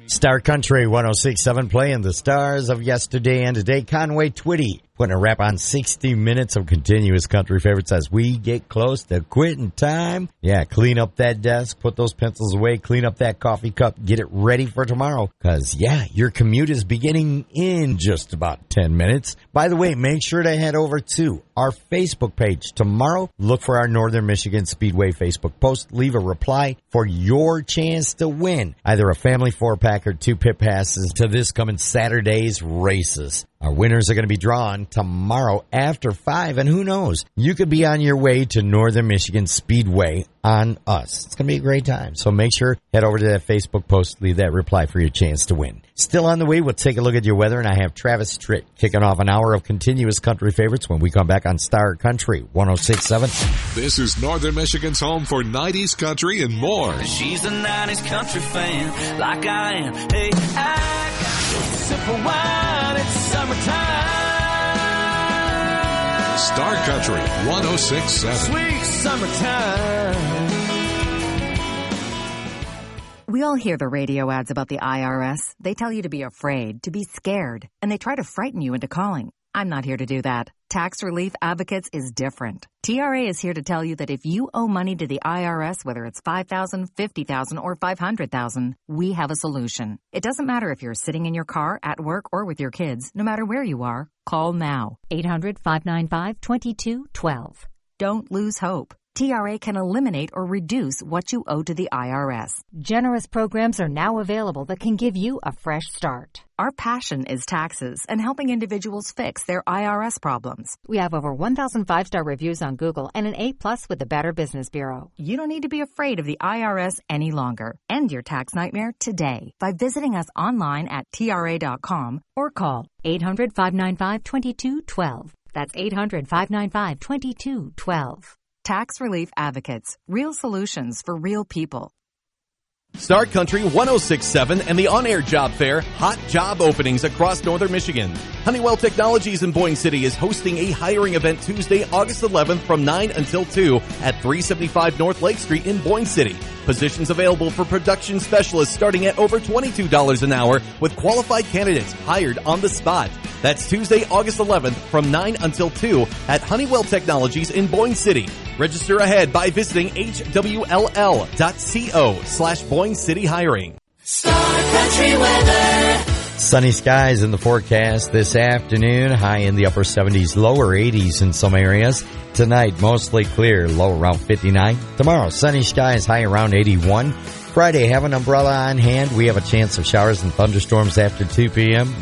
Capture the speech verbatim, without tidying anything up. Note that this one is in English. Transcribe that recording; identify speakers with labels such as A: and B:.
A: Star Country one oh six point seven playing the stars of yesterday and today. Conway Twitty putting a wrap on sixty minutes of continuous country favorites as we get close to quitting time. Yeah, clean up that desk, put those pencils away, clean up that coffee cup, get it ready for tomorrow. Because, yeah, your commute is beginning in just about ten minutes. By the way, make sure to head over to our Facebook page tomorrow. Look for our Northern Michigan Speedway Facebook post. Leave a reply for your chance to win either a family four-pack or two pit passes to this coming Saturday's races. Our winners are going to be drawn tomorrow after five, and who knows, you could be on your way to Northern Michigan Speedway on us. It's going to be a great time, so make sure, head over to that Facebook post, leave that reply for your chance to win. Still on the way, we'll take a look at your weather, and I have Travis Tritt kicking off an hour of continuous country favorites when we come back on Star Country one oh six point seven.
B: This is Northern Michigan's home for nineties country and more.
C: She's a nineties country fan, like I am. Hey, I got a sip of wine, it's summertime.
B: Star Country one oh six point seven.
C: Sweet summertime.
D: We all hear the radio ads about the I R S. They tell you to be afraid, to be scared, and they try to frighten you into calling. I'm not here to do that. Tax Relief Advocates is different. T R A is here to tell you that if you owe money to the I R S, whether it's five thousand dollars, fifty thousand dollars, or five hundred thousand dollars, we have a solution. It doesn't matter if you're sitting in your car, at work, or with your kids. No matter where you are, call now. eight hundred, five nine five, two two one two. Don't lose hope. T R A can eliminate or reduce what you owe to the I R S.
E: Generous programs are now available that can give you a fresh start.
D: Our passion is taxes and helping individuals fix their I R S problems.
E: We have over one thousand five-star reviews on Google and an A plus with the Better Business Bureau.
D: You don't need to be afraid of the I R S any longer. End your tax nightmare today by visiting us online at T R A dot com or call
E: eight hundred, five nine five, two two one two. That's eight hundred, five nine five, two two one two.
D: Tax Relief Advocates. Real solutions for real people.
F: Star Country one oh six point seven and the On-Air Job Fair, hot job openings across Northern Michigan. Honeywell Technologies in Boyne City is hosting a hiring event Tuesday, August eleventh from nine until two at three seventy-five North Lake Street in Boyne City. Positions available for production specialists starting at over twenty-two dollars an hour with qualified candidates hired on the spot. That's Tuesday, August eleventh from nine until two at Honeywell Technologies in Boyne City. Register ahead by visiting H W L L dot co slash Boyne City Hiring.
C: Star Country weather.
A: Sunny skies in the forecast this afternoon. High in the upper seventies, lower eighties in some areas. Tonight, mostly clear, low around fifty-nine. Tomorrow, sunny skies, high around eighty-one. Friday, have an umbrella on hand. We have a chance of showers and thunderstorms after two p.m.